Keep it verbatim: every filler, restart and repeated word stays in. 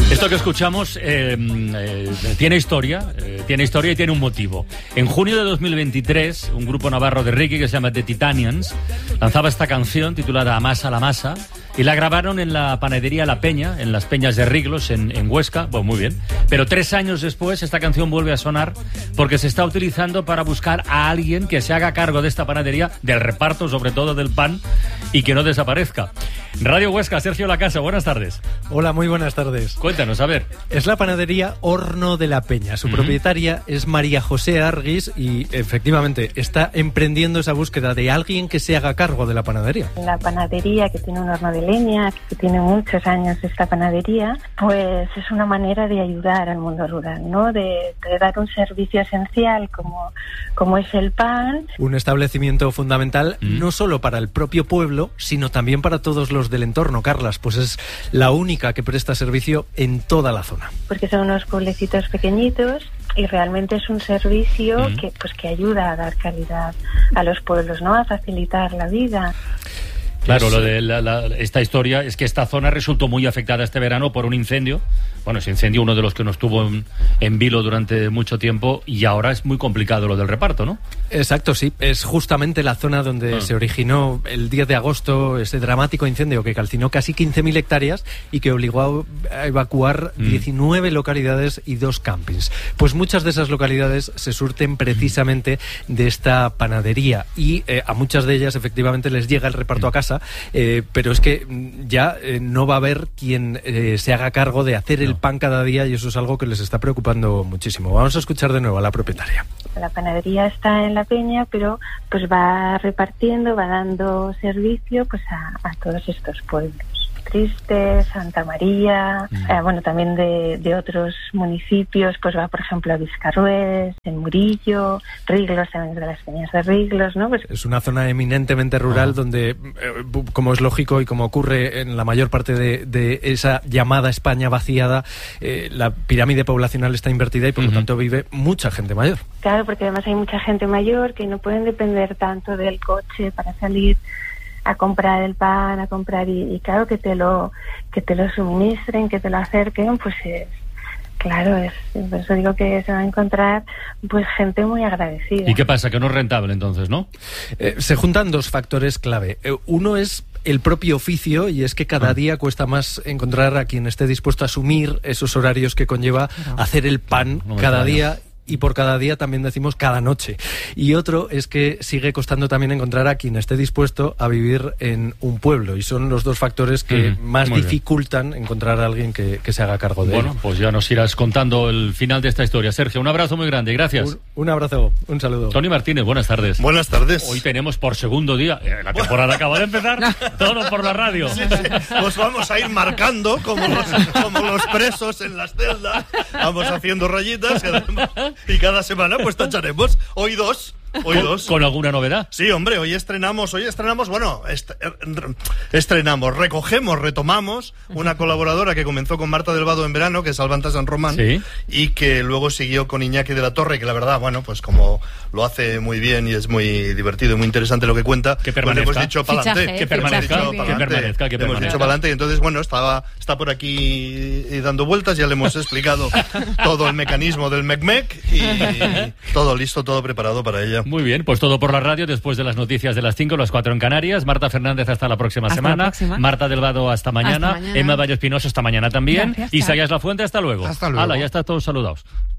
Esto que escuchamos eh, eh, tiene historia, eh, tiene historia y tiene un motivo. En junio de dos mil veintitrés, un grupo navarro de reggae que se llama The Titanians lanzaba esta canción titulada Amasa la Masa y la grabaron en la panadería La Peña, en las Peñas de Riglos, en, en Huesca. Bueno, muy bien. Pero tres años después esta canción vuelve a sonar porque se está utilizando para buscar a alguien que se haga cargo de esta panadería, del reparto, sobre todo del pan, y que no desaparezca. Radio Huesca, Sergio Lacasa, buenas tardes. Hola, muy buenas tardes. Cuéntanos, a ver. Es la panadería Horno de la Peña. Su uh-huh. propietaria es María José Arguis y efectivamente está emprendiendo esa búsqueda de alguien que se haga cargo de la panadería. La panadería, que tiene un horno de leña, que tiene muchos años esta panadería, pues es una manera de ayudar al mundo rural, ¿no? De, de dar un servicio esencial como, como es el pan. Un establecimiento fundamental uh-huh. no solo para el propio pueblo, sino también para todos los del entorno, Carlas, pues es la única que presta servicio en toda la zona. Porque son unos pueblecitos pequeñitos y realmente es un servicio uh-huh. que, pues, que ayuda a dar calidad a los pueblos, ¿no? A facilitar la vida. Claro, lo de la, la, esta historia es que esta zona resultó muy afectada este verano por un incendio. Bueno, ese incendio, uno de los que nos tuvo en, en vilo durante mucho tiempo, y ahora es muy complicado lo del reparto, ¿no? Exacto, sí. Es justamente la zona donde ah. se originó el diez de agosto ese dramático incendio que calcinó casi quince mil hectáreas y que obligó a evacuar mm. diecinueve localidades y dos campings. Pues muchas de esas localidades se surten precisamente mm. de esta panadería y eh, a muchas de ellas efectivamente les llega el reparto mm. a casa, eh, pero es que ya eh, no va a haber quien eh, se haga cargo de hacer el pan cada día y eso es algo que les está preocupando muchísimo. Vamos a escuchar de nuevo a la propietaria. La panadería está en La Peña, pero pues va repartiendo, va dando servicio pues a, a todos estos pueblos. Triste, Santa María, mm. eh, bueno, también de, de otros municipios, pues va, por ejemplo, a Vizcarrués, en Murillo, Riglos, también de las Peñas de Riglos, ¿no? Pues es una zona eminentemente rural ah. donde, eh, como es lógico y como ocurre en la mayor parte de, de esa llamada España vaciada, eh, la pirámide poblacional está invertida y por uh-huh. lo tanto vive mucha gente mayor. Claro, porque además hay mucha gente mayor que no pueden depender tanto del coche para salir a comprar el pan, a comprar y, y claro que te lo que te lo suministren, que te lo acerquen, pues es claro, es por eso digo que se va a encontrar pues gente muy agradecida. ¿Y qué pasa? Que no es rentable entonces, ¿no? Eh, se juntan dos factores clave. Eh, uno es el propio oficio y es que cada ah. día cuesta más encontrar a quien esté dispuesto a asumir esos horarios que conlleva no. hacer el pan no cada día. Y por cada día también decimos cada noche. Y otro es que sigue costando también encontrar a quien esté dispuesto a vivir en un pueblo. Y son los dos factores que mm, más dificultan bien. encontrar a alguien que, que se haga cargo de bueno, ello. Bueno, pues ya nos irás contando el final de esta historia. Sergio, un abrazo muy grande. Gracias. Un, un abrazo, un saludo. Tony Martínez, buenas tardes. Buenas tardes. Hoy tenemos por segundo día, eh, la temporada acaba de empezar, todo por la radio. Sí, sí. Pues vamos a ir marcando como los, como los presos en las celdas. Vamos haciendo rayitas y, además, y cada semana pues tacharemos. Hoy dos. Hoy dos. ¿Con alguna novedad? Sí, hombre, hoy estrenamos, hoy estrenamos, bueno, est- estrenamos, recogemos, retomamos una colaboradora que comenzó con Marta del Vado en verano, que es Alvanta San Román, ¿sí? Y que luego siguió con Iñaki de la Torre, que la verdad, bueno, pues como lo hace muy bien y es muy divertido y muy interesante lo que cuenta, que permanezca. Pues le hemos dicho pa'lante. Que permanezca, que permanezca, que le hemos dicho pa'lante y entonces, bueno, estaba, está por aquí dando vueltas, ya le hemos explicado todo el mecanismo del mec-mec y todo listo, todo preparado para ella. Muy bien, pues todo por la radio después de las noticias de las cinco, las cuatro en Canarias. Marta Fernández hasta la próxima hasta semana. La próxima. Marta del Vado hasta mañana. hasta mañana. Emma Valle Espinosa hasta mañana también. Gracias. Isaías Lafuente hasta luego. Hasta luego. Hala, ya está todos saludados.